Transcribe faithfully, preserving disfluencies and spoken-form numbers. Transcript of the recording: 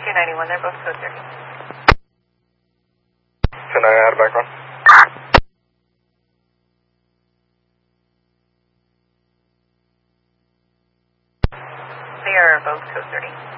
two ninety-one, they're both code thirty. ten nine, out of background. They are both code thirty.